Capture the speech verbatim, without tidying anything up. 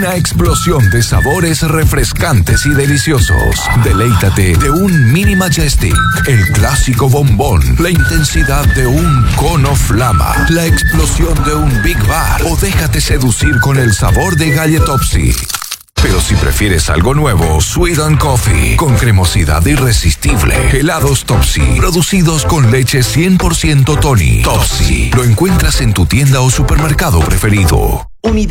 Una explosión de sabores refrescantes y deliciosos. Deleítate de un Mini Majestic, el clásico bombón, la intensidad de un cono flama, la explosión de un Big Bar, o déjate seducir con el sabor de Galletopsy. Pero si prefieres algo nuevo, Sweet and Coffee, con cremosidad irresistible. Helados Topsy, producidos con leche cien por ciento Tony. Topsy, lo encuentras en tu tienda o supermercado preferido. Unidad